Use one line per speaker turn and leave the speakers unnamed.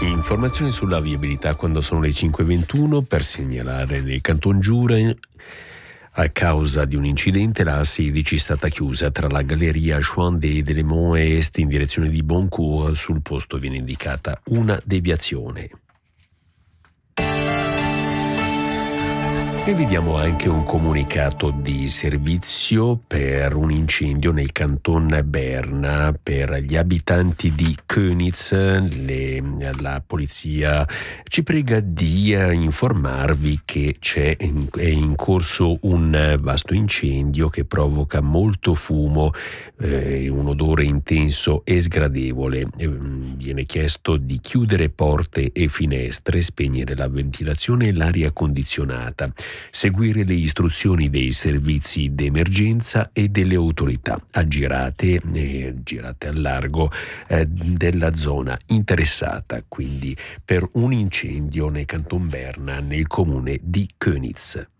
Informazioni sulla viabilità quando sono le 5:21 per segnalare nel Canton Giura a causa di un incidente la A16 è stata chiusa tra la galleria Juan de Delemont Est in direzione di Boncourt. Sul posto viene indicata una deviazione. E vediamo anche un comunicato di servizio per un incendio nel canton Berna per gli abitanti di Köniz. La polizia ci prega di informarvi che è in corso un vasto incendio che provoca molto fumo, un odore intenso e sgradevole. Viene chiesto di chiudere porte e finestre, spegnere la ventilazione e l'aria condizionata, seguire le istruzioni dei servizi d'emergenza e delle autorità, girate al largo della zona interessata, quindi per un incendio nel Canton Berna nel comune di Köniz.